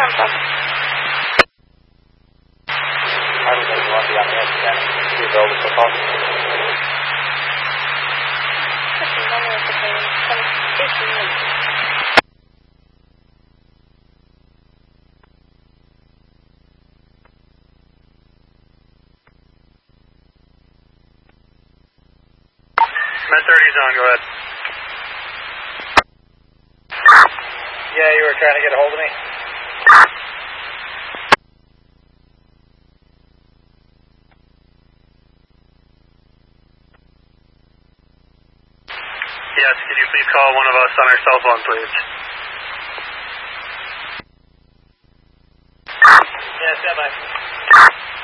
Tampa. I don't think you want to be on the edge again. You go with the phone. Med 30's on, go ahead. Yeah, you were trying to get a hold of me? Yes, could you please call one of us on our cell phone, please?